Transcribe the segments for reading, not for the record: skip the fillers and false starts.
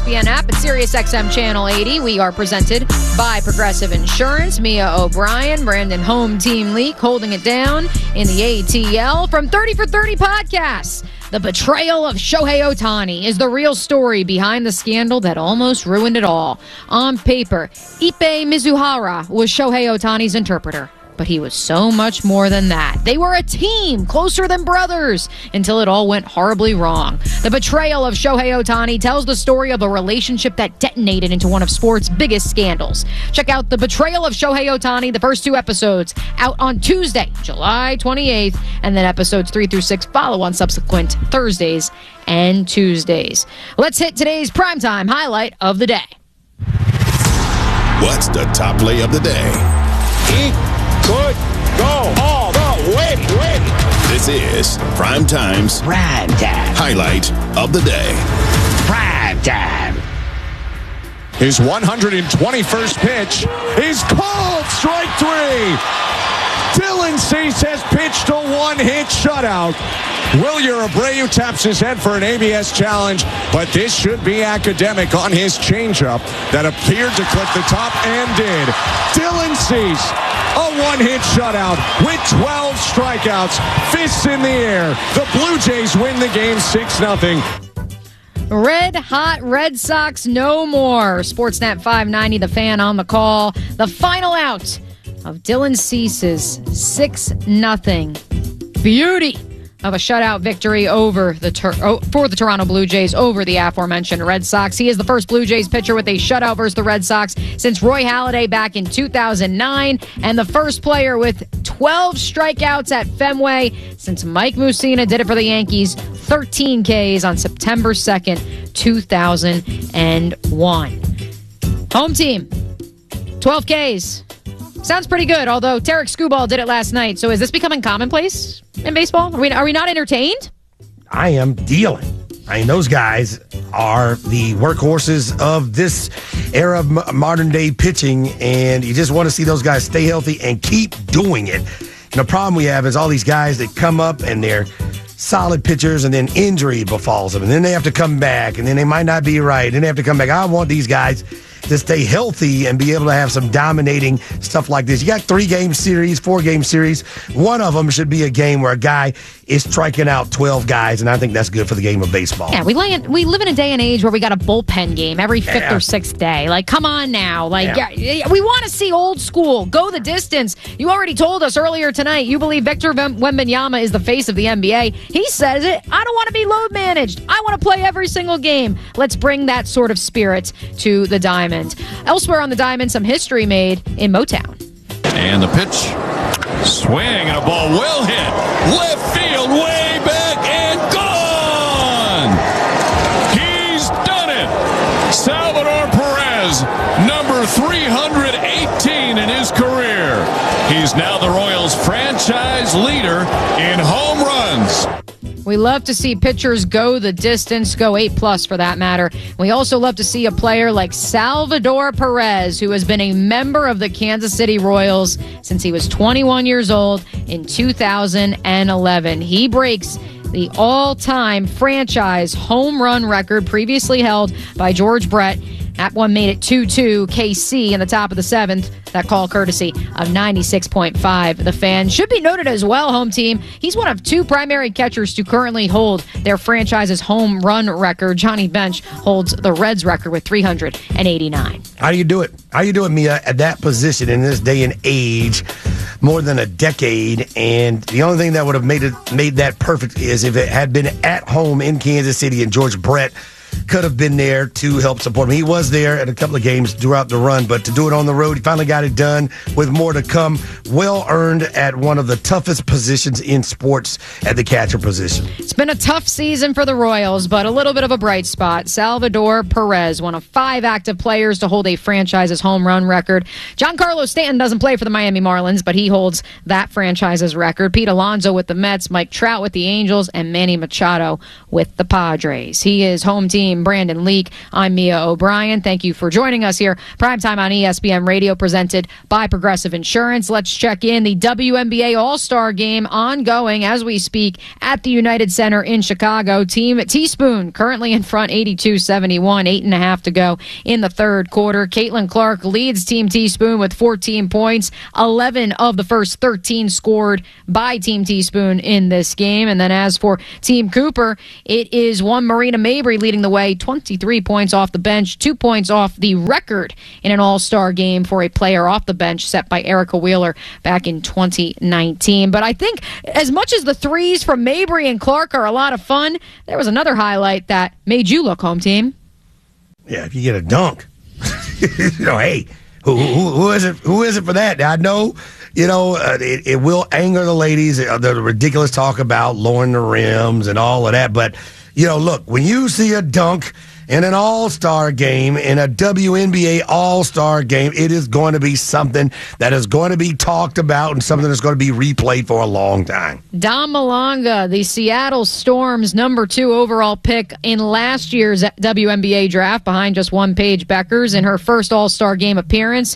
ESPN app at SiriusXM Channel 80. We are presented by Progressive Insurance. Mia O'Brien, Brandon Home Team Leak holding it down in the ATL. From 30 for 30 podcasts, the betrayal of Shohei Ohtani is the real story behind the scandal that almost ruined it all. On paper, Ippei Mizuhara was Shohei Ohtani's interpreter. But he was so much more than that. They were a team, closer than brothers, until it all went horribly wrong. The betrayal of Shohei Ohtani tells the story of a relationship that detonated into one of sports' biggest scandals. Check out The Betrayal of Shohei Ohtani, the first 2 episodes, out on Tuesday, July 28th, and then episodes 3 through 6 follow on subsequent Thursdays and Tuesdays. Let's hit today's primetime highlight of the day. What's the top play of the day? Could go all the way. This is Primetime's Prime Time highlight of the day. Prime Time. His 121st pitch is called strike 3. Dylan Cease has pitched a one-hit shutout. Wilyer Abreu taps his head for an ABS challenge, but this should be academic on his changeup that appeared to clip the top and did. Dylan Cease, a one-hit shutout with 12 strikeouts, fists in the air. The Blue Jays win the game 6-0. Red hot Red Sox no more. Sportsnet 590, the Fan on the call. The final out of Dylan Cease's 6-0 beauty of a shutout victory over for the Toronto Blue Jays over the aforementioned Red Sox. He is the first Blue Jays pitcher with a shutout versus the Red Sox since Roy Halladay back in 2009, and the first player with 12 strikeouts at Fenway since Mike Mussina did it for the Yankees, 13 Ks on September 2nd, 2001. Home team, 12 Ks. Sounds pretty good, although Tarek Skubal did it last night. So is this becoming commonplace in baseball? Are we not entertained? I am dealing. I mean, those guys are the workhorses of this era of modern-day pitching, and you just want to see those guys stay healthy and keep doing it. And the problem we have is all these guys that come up and they're solid pitchers, and then injury befalls them, and then they have to come back, and then they might not be right, and they have to come back. I want these guys to stay healthy and be able to have some dominating stuff like this. You got 3-game series, 4-game series. One of them should be a game where a guy is striking out 12 guys, and I think that's good for the game of baseball. Yeah, we live in a day and age where we got a bullpen game every 5th or 6th day. Like, come on now. We want to see old school. Go the distance. You already told us earlier tonight you believe Victor Wembanyama is the face of the NBA. He says it. I don't want to be load managed. I want to play every single game. Let's bring that sort of spirit to the Diamond. Elsewhere on the Diamond, some history made in Motown. And the pitch. Swing and a ball well hit. Left field, way back and gone. He's done it. Salvador Perez, number 318 in his career. He's now the Royals franchise leader in home runs. We love to see pitchers go the distance, go 8+ for that matter. We also love to see a player like Salvador Perez, who has been a member of the Kansas City Royals since he was 21 years old in 2011. He breaks the all-time franchise home run record previously held by George Brett. That one made it 2-2 KC in the top of the 7th. That call courtesy of 96.5. The Fan. Should be noted as well, home team, he's one of 2 primary catchers to currently hold their franchise's home run record. Johnny Bench holds the Reds record with 389. How do you do it? How you do it, Mia, at that position in this day and age? More than a decade, and the only thing that would have made that perfect is if it had been at home in Kansas City and George Brett could have been there to help support him. He was there at a couple of games throughout the run, but to do it on the road, he finally got it done with more to come. Well earned at one of the toughest positions in sports at the catcher position. It's been a tough season for the Royals, but a little bit of a bright spot. Salvador Perez, one of 5 active players to hold a franchise's home run record. Giancarlo Stanton doesn't play for the Miami Marlins, but he holds that franchise's record. Pete Alonso with the Mets, Mike Trout with the Angels, and Manny Machado with the Padres. He is home team team, Brandon Leak. I'm Mia O'Brien. Thank you for joining us here. Primetime on ESPN Radio, presented by Progressive Insurance. Let's check in. The WNBA All-Star Game ongoing as we speak at the United Center in Chicago. Team Teaspoon currently in front, 82-71, 8.5 to go in the third quarter. Caitlin Clark leads Team Teaspoon with 14 points. 11 of the first 13 scored by Team Teaspoon in this game. And then as for Team Cooper, it is one Marina Mabry leading the way, 23 points off the bench, 2 points off the record in an all-star game for a player off the bench set by Erica Wheeler back in 2019. But I think as much as the threes from Mabry and Clark are a lot of fun, there was another highlight that made you look, home team. Yeah, if you get a dunk, hey, who is it? Who is it for that? Now, I know, it will anger the ladies, the ridiculous talk about lowering the rims and all of that. But, look, when you see a dunk in an all-star game, in a WNBA all-star game, it is going to be something that is going to be talked about and something that's going to be replayed for a long time. Dom Malonga, the Seattle Storm's number 2 overall pick in last year's WNBA draft, behind just one Paige Beckers in her first all-star game appearance.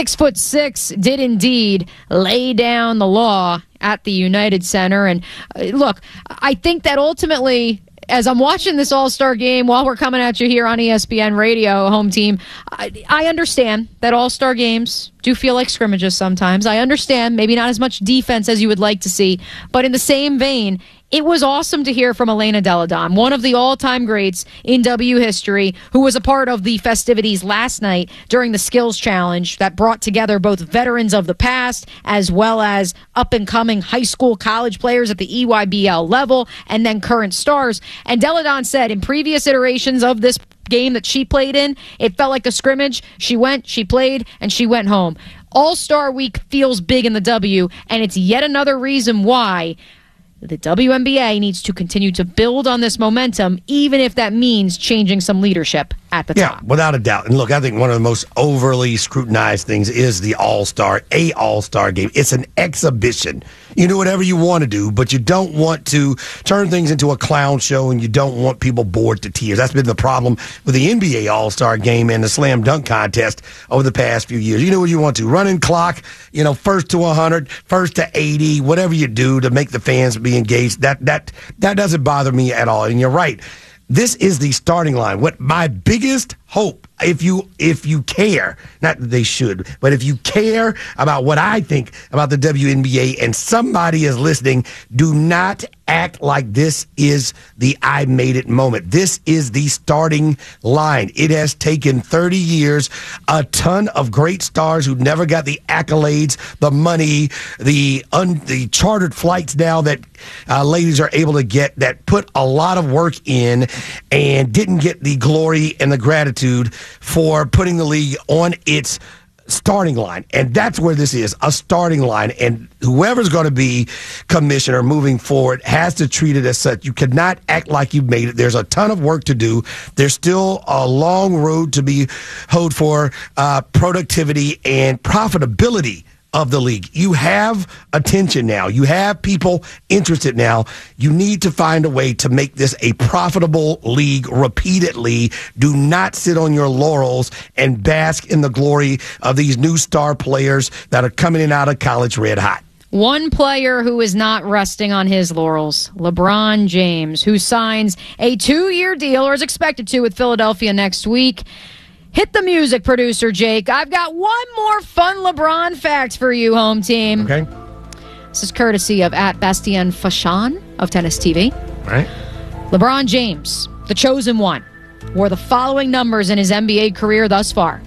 6'6", did indeed lay down the law at the United Center. And look, I think that ultimately, as I'm watching this All-Star game while we're coming at you here on ESPN Radio, home team, I understand that All-Star games do feel like scrimmages sometimes. I understand maybe not as much defense as you would like to see, but in the same vein, it was awesome to hear from Elena Delle Donne, one of the all-time greats in W history, who was a part of the festivities last night during the Skills Challenge that brought together both veterans of the past as well as up-and-coming high school, college players at the EYBL level and then current stars. And Delle Donne said in previous iterations of this game that she played in, it felt like a scrimmage. She went, she played, and she went home. All-Star Week feels big in the W, and it's yet another reason why the WNBA needs to continue to build on this momentum, even if that means changing some leadership at the top. Yeah, without a doubt. And look, I think one of the most overly scrutinized things is the All-Star game. It's an exhibition. You do whatever you want to do, but you don't want to turn things into a clown show, and you don't want people bored to tears. That's been the problem with the NBA All-Star game and the slam dunk contest over the past few years. You know what you want to. Running clock, first to 100, first to 80, whatever you do to make the fans be engaged. That doesn't bother me at all. And you're right. This is the starting line. What my biggest hope, if you care, not that they should, but if you care about what I think about the WNBA and somebody is listening, do not act like this is the I made it moment. This is the starting line. It has taken 30 years, a ton of great stars who never got the accolades, the money, the chartered flights now that ladies are able to get, that put a lot of work in and didn't get the glory and the gratitude for putting the league on its starting line. And that's where this is, a starting line. And whoever's going to be commissioner moving forward has to treat it as such. You cannot act like you've made it. There's a ton of work to do. There's still a long road to be hoed for productivity and profitability of the league. You have attention now. You have people interested now. You need to find a way to make this a profitable league repeatedly. Do not sit on your laurels and bask in the glory of these new star players that are coming in out of college red hot. One player who is not resting on his laurels, LeBron James, who signs a 2-year deal, or is expected to, with Philadelphia next week. Hit the music, producer Jake. I've got one more fun LeBron fact for you, home team. Okay. This is courtesy of @Bastien Fashan of Tennis TV. All right. LeBron James, the chosen one, wore the following numbers in his NBA career thus far.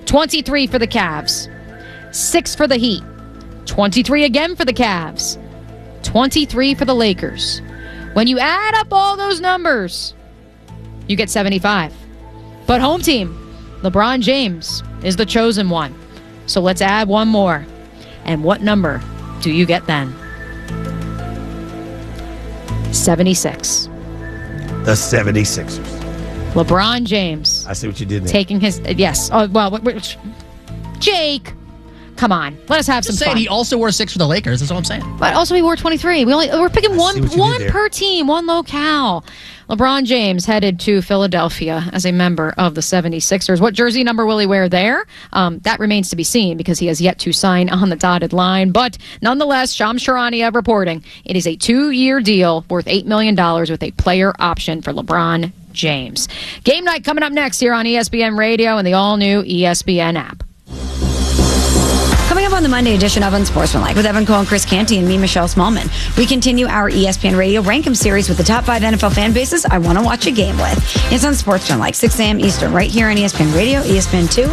23 for the Cavs, 6 for the Heat, 23 again for the Cavs, 23 for the Lakers. When you add up all those numbers, you get 75. But home team, LeBron James is the chosen one. So let's add one more. And what number do you get then? 76. The 76ers. LeBron James. I see what you did there. Taking his, yes. Oh, well, Jake, Come on. Let us have Just some saying, fun. he also wore 6 for the Lakers. That's all I'm saying. But also he wore 23. We're picking see what you did one there. per team, one locale. LeBron James headed to Philadelphia as a member of the 76ers. What jersey number will he wear there? That remains to be seen because he has yet to sign on the dotted line. But nonetheless, Shams Charania reporting it is a 2-year deal worth $8 million with a player option for LeBron James. Game night coming up next here on ESPN Radio and the all-new ESPN app. Coming up on the Monday edition of Unsportsmanlike with Evan Cole and Chris Canty and me, Michelle Smallman, we continue our ESPN Radio Rank 'em series with the top 5 NFL fan bases I want to watch a game with. It's Unsportsmanlike, 6 a.m. Eastern, right here on ESPN Radio, ESPN2,